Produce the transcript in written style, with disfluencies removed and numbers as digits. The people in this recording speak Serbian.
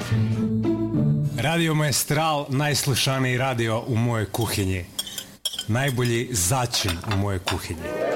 Radio Maestral, najslušaniji radio u mojoj kuhinji. Najbolji začin u mojoj kuhinji.